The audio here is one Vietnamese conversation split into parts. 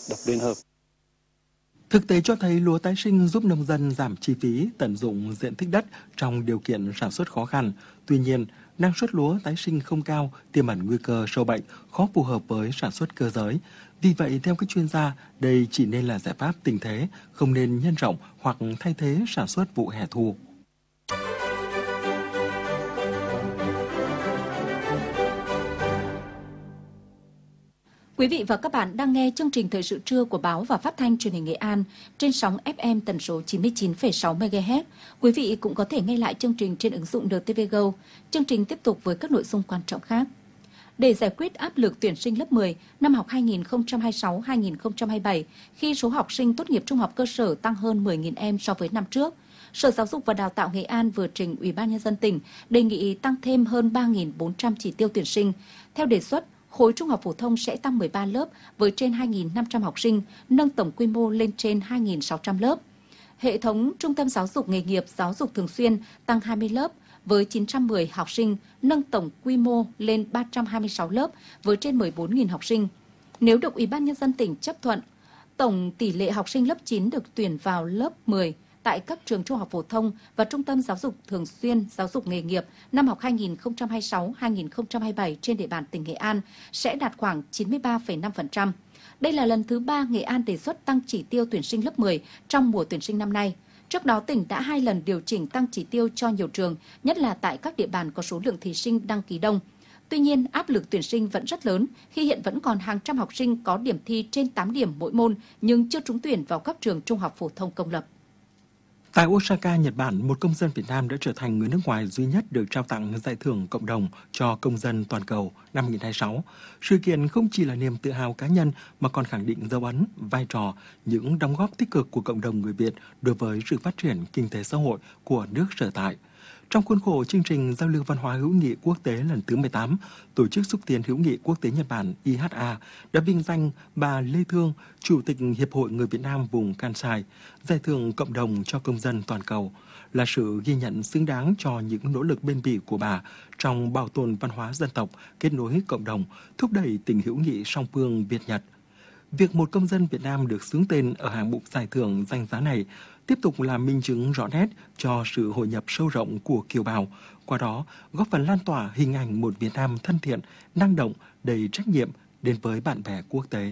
đập liên hợp. Thực tế cho thấy lúa tái sinh giúp nông dân giảm chi phí, tận dụng diện tích đất trong điều kiện sản xuất khó khăn. Tuy nhiên, năng suất lúa tái sinh không cao, tiềm ẩn nguy cơ sâu bệnh, khó phù hợp với sản xuất cơ giới. Vì vậy, theo các chuyên gia, đây chỉ nên là giải pháp tình thế, không nên nhân rộng hoặc thay thế sản xuất vụ hè thu. Quý vị và các bạn đang nghe chương trình Thời sự trưa của Báo và Phát thanh Truyền hình Nghệ An trên sóng FM tần số 99,6 MHz. Quý vị cũng có thể nghe lại chương trình trên ứng dụng NTV Go. Chương trình tiếp tục với các nội dung quan trọng khác. Để giải quyết áp lực tuyển sinh lớp 10 năm học 2026-2027 khi số học sinh tốt nghiệp trung học cơ sở tăng hơn 10.000 em so với năm trước, Sở Giáo dục và Đào tạo Nghệ An vừa trình Ủy ban Nhân dân tỉnh đề nghị tăng thêm hơn 3.400 chỉ tiêu tuyển sinh. Theo đề xuất, khối trung học phổ thông sẽ tăng 13 lớp với trên 2.500 học sinh, nâng tổng quy mô lên trên 2.600 lớp. Hệ thống trung tâm giáo dục nghề nghiệp giáo dục thường xuyên tăng 20 lớp với 910 học sinh, nâng tổng quy mô lên 326 lớp với trên 14.000 học sinh. Nếu được Ủy ban Nhân dân tỉnh chấp thuận, tổng tỷ lệ học sinh lớp 9 được tuyển vào lớp 10 tại các trường trung học phổ thông và trung tâm giáo dục thường xuyên giáo dục nghề nghiệp năm học 2026-2027 trên địa bàn tỉnh Nghệ An sẽ đạt khoảng 93,5%. Đây là lần thứ 3 Nghệ An đề xuất tăng chỉ tiêu tuyển sinh lớp 10 trong mùa tuyển sinh năm nay. Trước đó, tỉnh đã 2 lần điều chỉnh tăng chỉ tiêu cho nhiều trường, nhất là tại các địa bàn có số lượng thí sinh đăng ký đông. Tuy nhiên, áp lực tuyển sinh vẫn rất lớn khi hiện vẫn còn hàng trăm học sinh có điểm thi trên 8 điểm mỗi môn nhưng chưa trúng tuyển vào các trường trung học phổ thông công lập. Tại Osaka, Nhật Bản, một công dân Việt Nam đã trở thành người nước ngoài duy nhất được trao tặng giải thưởng cộng đồng cho công dân toàn cầu năm 2026. Sự kiện không chỉ là niềm tự hào cá nhân mà còn khẳng định dấu ấn, vai trò, những đóng góp tích cực của cộng đồng người Việt đối với sự phát triển kinh tế xã hội của nước sở tại. Trong khuôn khổ chương trình giao lưu văn hóa hữu nghị quốc tế lần thứ 18, Tổ chức xúc tiến hữu nghị quốc tế Nhật Bản IHA đã vinh danh bà Lê Thương, Chủ tịch Hiệp hội Người Việt Nam vùng Kansai, giải thưởng cộng đồng cho công dân toàn cầu, là sự ghi nhận xứng đáng cho những nỗ lực bền bỉ của bà trong bảo tồn văn hóa dân tộc, kết nối cộng đồng, thúc đẩy tình hữu nghị song phương Việt-Nhật. Việc một công dân Việt Nam được xướng tên ở hạng mục giải thưởng danh giá này tiếp tục là minh chứng rõ nét cho sự hội nhập sâu rộng của kiều bào, qua đó góp phần lan tỏa hình ảnh một Việt Nam thân thiện, năng động, đầy trách nhiệm đến với bạn bè quốc tế.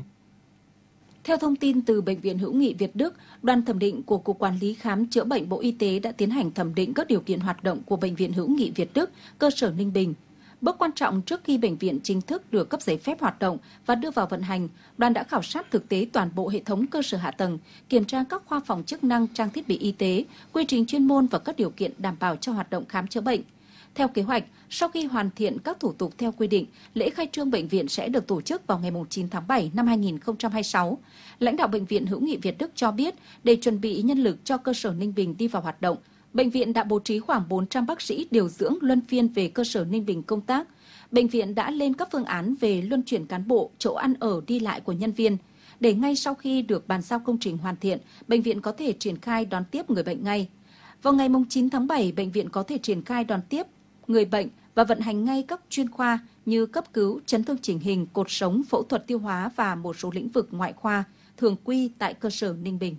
Theo thông tin từ Bệnh viện Hữu nghị Việt Đức, đoàn thẩm định của Cục Quản lý Khám chữa bệnh Bộ Y tế đã tiến hành thẩm định các điều kiện hoạt động của Bệnh viện Hữu nghị Việt Đức, cơ sở Ninh Bình. Bước quan trọng trước khi bệnh viện chính thức được cấp giấy phép hoạt động và đưa vào vận hành, đoàn đã khảo sát thực tế toàn bộ hệ thống cơ sở hạ tầng, kiểm tra các khoa phòng chức năng, trang thiết bị y tế, quy trình chuyên môn và các điều kiện đảm bảo cho hoạt động khám chữa bệnh. Theo kế hoạch, sau khi hoàn thiện các thủ tục theo quy định, lễ khai trương bệnh viện sẽ được tổ chức vào ngày 9 tháng 7 năm 2026. Lãnh đạo Bệnh viện Hữu nghị Việt Đức cho biết, để chuẩn bị nhân lực cho cơ sở Ninh Bình đi vào hoạt động, bệnh viện đã bố trí khoảng 400 bác sĩ điều dưỡng luân phiên về cơ sở Ninh Bình công tác. Bệnh viện đã lên các phương án về luân chuyển cán bộ, chỗ ăn ở đi lại của nhân viên. Để ngay sau khi được bàn giao công trình hoàn thiện, bệnh viện có thể triển khai đón tiếp người bệnh ngay. Vào ngày 9 tháng 7, bệnh viện có thể triển khai đón tiếp người bệnh và vận hành ngay các chuyên khoa như cấp cứu, chấn thương chỉnh hình, cột sống, phẫu thuật tiêu hóa và một số lĩnh vực ngoại khoa thường quy tại cơ sở Ninh Bình.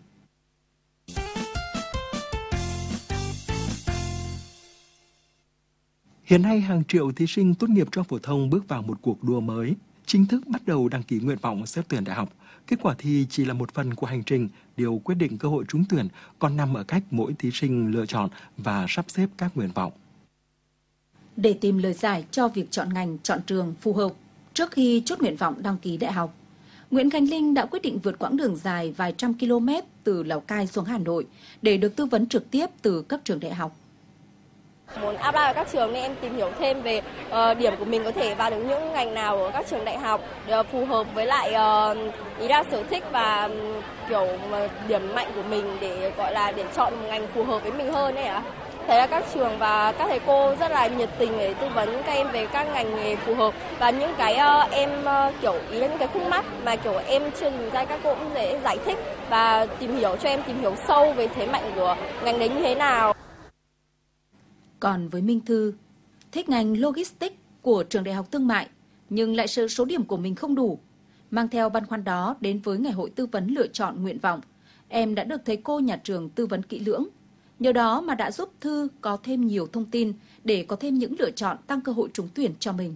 Hiện nay, hàng triệu thí sinh tốt nghiệp trung học phổ thông bước vào một cuộc đua mới, chính thức bắt đầu đăng ký nguyện vọng xét tuyển đại học. Kết quả thi chỉ là một phần của hành trình, điều quyết định cơ hội trúng tuyển còn nằm ở cách mỗi thí sinh lựa chọn và sắp xếp các nguyện vọng. Để tìm lời giải cho việc chọn ngành, chọn trường phù hợp trước khi chốt nguyện vọng đăng ký đại học, Nguyễn Khánh Linh đã quyết định vượt quãng đường dài vài trăm km từ Lào Cai xuống Hà Nội để được tư vấn trực tiếp từ các trường đại học. Muốn apply vào các trường nên em tìm hiểu thêm về điểm của mình có thể vào được những ngành nào ở các trường đại học phù hợp với lại ý là sở thích và kiểu điểm mạnh của mình để gọi là để chọn một ngành phù hợp với mình hơn đấy ạ. Thấy là các trường và các thầy cô rất là nhiệt tình để tư vấn các em về các ngành nghề phù hợp và những cái em kiểu ý là những cái khúc mắc mà kiểu em chưa nhìn ra, các cô cũng dễ giải thích và tìm hiểu cho em tìm hiểu sâu về thế mạnh của ngành đấy như thế nào. Còn với Minh Thư, thích ngành Logistics của trường Đại học Thương mại nhưng lại sợ số điểm của mình không đủ. Mang theo băn khoăn đó đến với ngày hội tư vấn lựa chọn nguyện vọng, em đã được thầy cô nhà trường tư vấn kỹ lưỡng. Nhờ đó mà đã giúp Thư có thêm nhiều thông tin để có thêm những lựa chọn tăng cơ hội trúng tuyển cho mình.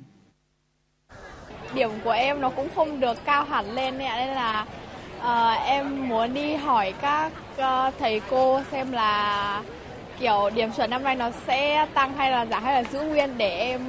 Điểm của em nó cũng không được cao hẳn lên nên là em muốn đi hỏi các thầy cô xem là kiểu điểm chuẩn năm nay nó sẽ tăng hay là giảm hay là giữ nguyên để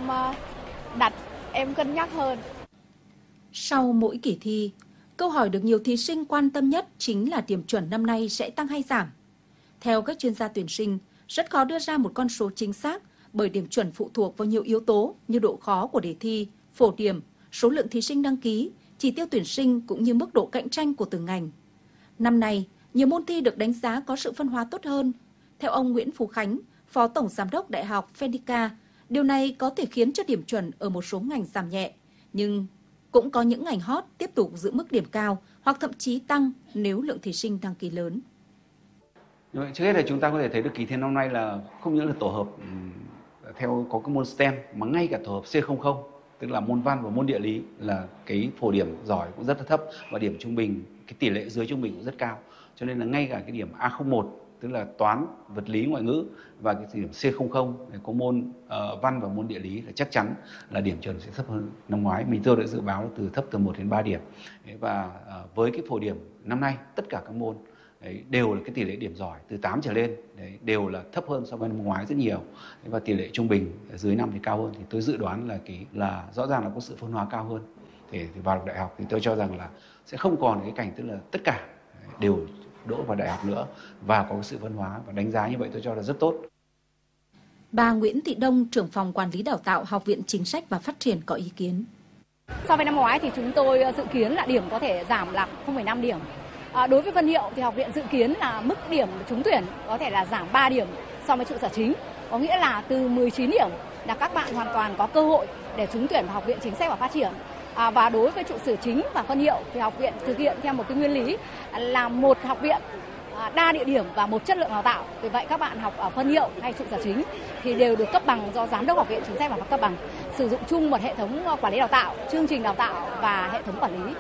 em cân nhắc hơn. Sau mỗi kỳ thi, câu hỏi được nhiều thí sinh quan tâm nhất chính là điểm chuẩn năm nay sẽ tăng hay giảm. Theo các chuyên gia tuyển sinh, rất khó đưa ra một con số chính xác bởi điểm chuẩn phụ thuộc vào nhiều yếu tố như độ khó của đề thi, phổ điểm, số lượng thí sinh đăng ký, chỉ tiêu tuyển sinh cũng như mức độ cạnh tranh của từng ngành. Năm nay, nhiều môn thi được đánh giá có sự phân hóa tốt hơn. Theo ông Nguyễn Phú Khánh, Phó Tổng Giám đốc Đại học Phenica, điều này có thể khiến cho điểm chuẩn ở một số ngành giảm nhẹ, nhưng cũng có những ngành hot tiếp tục giữ mức điểm cao hoặc thậm chí tăng nếu lượng thí sinh đăng ký lớn. Trước hết là chúng ta có thể thấy được kỳ thi năm nay là không những là tổ hợp theo có cái môn STEM mà ngay cả tổ hợp C00, tức là môn văn và môn địa lý là cái phổ điểm giỏi cũng rất là thấp và điểm trung bình, cái tỷ lệ dưới trung bình cũng rất cao. Cho nên là ngay cả cái điểm A01 tức là toán, vật lý, ngoại ngữ và cái điểm C00 có môn văn và môn địa lý là chắc chắn là điểm chuẩn sẽ thấp hơn năm ngoái. Mình đã dự báo là thấp từ 1 đến 3 điểm. Và với cái phổ điểm năm nay tất cả các môn đều là cái tỷ lệ điểm giỏi từ 8 trở lên đều là thấp hơn so với năm ngoái rất nhiều, và tỷ lệ trung bình dưới 5 thì cao hơn. Thì tôi dự đoán là rõ ràng là có sự phân hóa cao hơn. Thì vào đại học thì tôi cho rằng là sẽ không còn cái cảnh tức là tất cả đều đỗ vào đại học nữa và có sự phân hóa, và đánh giá như vậy tôi cho là rất tốt. Bà Nguyễn Thị Đông, trưởng phòng quản lý đào tạo Học viện Chính sách và Phát triển có ý kiến. So với năm ngoái thì chúng tôi dự kiến là điểm có thể giảm là 0,5 điểm. Đối với phân hiệu thì học viện dự kiến là mức điểm trúng tuyển có thể là giảm 3 điểm so với trụ sở chính. Có nghĩa là từ 19 điểm là các bạn hoàn toàn có cơ hội để trúng tuyển vào Học viện Chính sách và Phát triển. Và đối với trụ sở chính và phân hiệu thì học viện thực hiện theo một cái nguyên lý là một học viện đa địa điểm và một chất lượng đào tạo. Vì vậy các bạn học ở phân hiệu hay trụ sở chính thì đều được cấp bằng do Giám đốc Học viện Chính sách và cấp bằng, sử dụng chung một hệ thống quản lý đào tạo, chương trình đào tạo và hệ thống quản lý.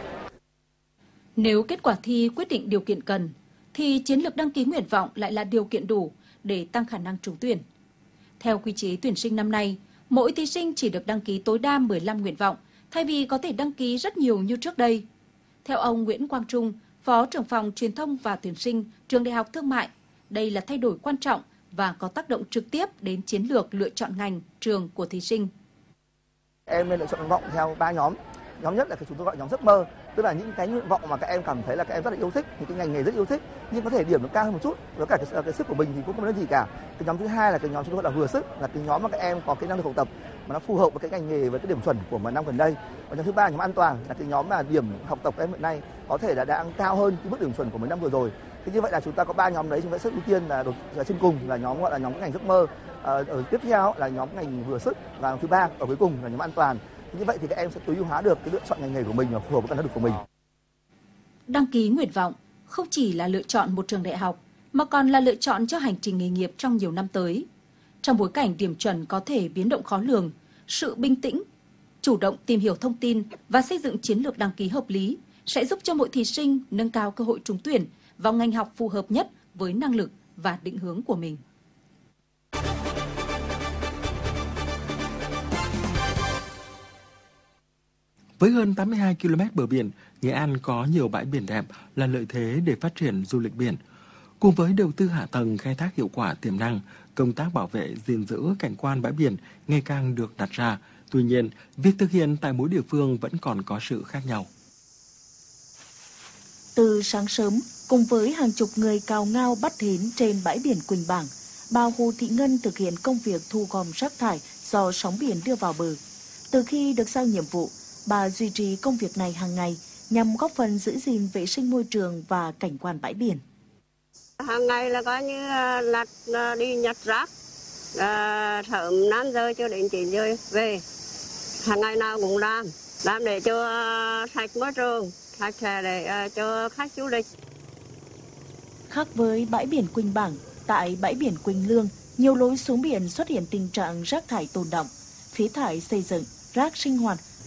Nếu kết quả thi quyết định điều kiện cần, thì chiến lược đăng ký nguyện vọng lại là điều kiện đủ để tăng khả năng trúng tuyển. Theo quy chế tuyển sinh năm nay, mỗi thí sinh chỉ được đăng ký tối đa 15 nguyện vọng, thay vì có thể đăng ký rất nhiều như trước đây. Theo ông Nguyễn Quang Trung, Phó trưởng phòng truyền thông và tuyển sinh, Trường Đại học Thương mại, đây là thay đổi quan trọng và có tác động trực tiếp đến chiến lược lựa chọn ngành, trường của thí sinh. Em nên lựa chọn nguyện vọng theo 3 nhóm. Nhóm nhất là chúng tôi gọi nhóm giấc mơ, tức là những cái nguyện vọng mà các em cảm thấy là các em rất là yêu thích, những cái ngành nghề rất yêu thích, nhưng có thể điểm nó cao hơn một chút, với cả cái sức của mình thì cũng không có gì cả. Cái nhóm thứ hai là cái nhóm chúng tôi gọi là vừa sức, là cái nhóm mà các em có cái năng lực học tập mà nó phù hợp với cái ngành nghề với cái điểm chuẩn của một năm gần đây. Và nhóm thứ ba là nhóm an toàn, là cái nhóm mà điểm học tập các em hiện nay có thể là đang cao hơn cái mức điểm chuẩn của mấy năm vừa rồi. Thế như vậy là chúng ta có 3 nhóm đấy, chúng ta sẽ ưu tiên là trên cùng là nhóm gọi là nhóm ngành giấc mơ, ở tiếp theo là nhóm ngành vừa sức, và thứ ba ở cuối cùng là nhóm an toàn. Như vậy thì các em sẽ tối ưu hóa được cái lựa chọn ngành nghề của mình và phù hợp với năng lực của mình. Đăng ký nguyện vọng không chỉ là lựa chọn một trường đại học, mà còn là lựa chọn cho hành trình nghề nghiệp trong nhiều năm tới. Trong bối cảnh điểm chuẩn có thể biến động khó lường, sự bình tĩnh, chủ động tìm hiểu thông tin và xây dựng chiến lược đăng ký hợp lý sẽ giúp cho mỗi thí sinh nâng cao cơ hội trúng tuyển vào ngành học phù hợp nhất với năng lực và định hướng của mình. Với hơn 82 km bờ biển, Nghệ An có nhiều bãi biển đẹp là lợi thế để phát triển du lịch biển. Cùng với đầu tư hạ tầng khai thác hiệu quả tiềm năng, công tác bảo vệ gìn giữ cảnh quan bãi biển ngày càng được đặt ra. Tuy nhiên, việc thực hiện tại mỗi địa phương vẫn còn có sự khác nhau. Từ sáng sớm, cùng với hàng chục người cào ngao bắt thín trên bãi biển Quỳnh Bảng, bà Hồ Thị Ngân thực hiện công việc thu gom rác thải do sóng biển đưa vào bờ. Từ khi được giao nhiệm vụ, bà duy trì công việc này hàng ngày nhằm góp phần giữ gìn vệ sinh môi trường và cảnh quan bãi biển. Hàng ngày là coi như là đi nhặt rác, sớm 5 giờ cho đến 9 giờ về. Hàng ngày nào cũng làm để cho sạch môi trường, sạch sẽ để cho khách du lịch. Khác với bãi biển Quỳnh Bảng, tại bãi biển Quỳnh Lương, nhiều lối xuống biển xuất hiện tình trạng rác thải tồn đọng, phế thải xây dựng, rác sinh hoạt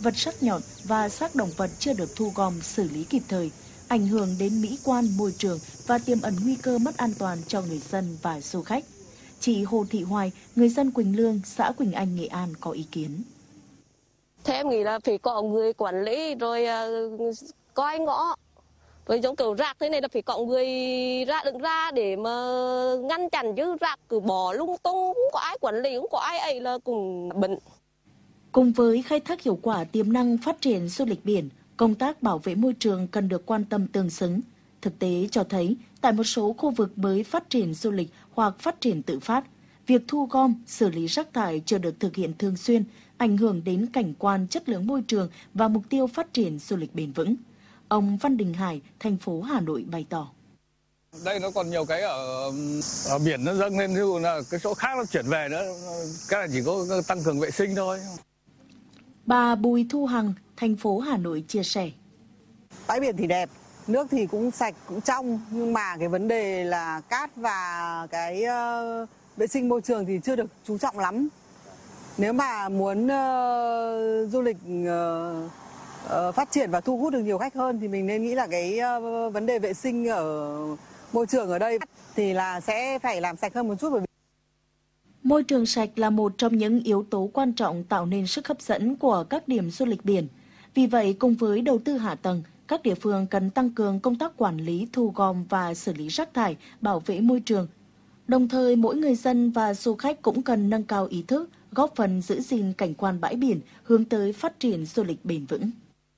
vật sắc nhọn và xác động vật chưa được thu gom xử lý kịp thời, ảnh hưởng đến mỹ quan môi trường và tiềm ẩn nguy cơ mất an toàn cho người dân và du khách. Chị Hồ Thị Hoài, người dân Quỳnh Lương, xã Quỳnh Anh, Nghệ An có ý kiến. Thế em nghĩ là phải có người quản lý rồi coi ngõ. Rồi giống kiểu rác thế này là phải có người đừng ra để mà ngăn chặn, chứ rác cứ bỏ lung tung, không có ai quản lý, không có ai ấy là cùng bẩn. Cùng với khai thác hiệu quả tiềm năng phát triển du lịch biển, công tác bảo vệ môi trường cần được quan tâm tương xứng. Thực tế cho thấy, tại một số khu vực mới phát triển du lịch hoặc phát triển tự phát, việc thu gom, xử lý rác thải chưa được thực hiện thường xuyên, ảnh hưởng đến cảnh quan, chất lượng môi trường và mục tiêu phát triển du lịch bền vững. Ông Văn Đình Hải, thành phố Hà Nội bày tỏ. Đây nó còn nhiều cái ở biển nó dâng lên, ví dụ là cái chỗ khác nó chuyển về nữa, cái này chỉ có tăng cường vệ sinh thôi. Bà Bùi Thu Hằng, thành phố Hà Nội chia sẻ. Bãi biển thì đẹp, nước thì cũng sạch, cũng trong, nhưng mà cái vấn đề là cát và cái vệ sinh môi trường thì chưa được chú trọng lắm. Nếu mà muốn du lịch phát triển và thu hút được nhiều khách hơn thì mình nên nghĩ là cái vấn đề vệ sinh ở môi trường ở đây thì là sẽ phải làm sạch hơn một chút. Bởi vì môi trường sạch là một trong những yếu tố quan trọng tạo nên sức hấp dẫn của các điểm du lịch biển. Vì vậy, cùng với đầu tư hạ tầng, các địa phương cần tăng cường công tác quản lý, thu gom và xử lý rác thải, bảo vệ môi trường. Đồng thời, mỗi người dân và du khách cũng cần nâng cao ý thức, góp phần giữ gìn cảnh quan bãi biển, hướng tới phát triển du lịch bền vững.